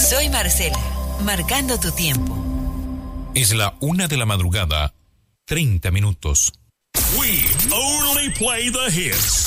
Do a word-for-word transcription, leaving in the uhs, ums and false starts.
Soy Marcela, marcando tu tiempo. Es la una de la madrugada, treinta minutos. We only play the hits.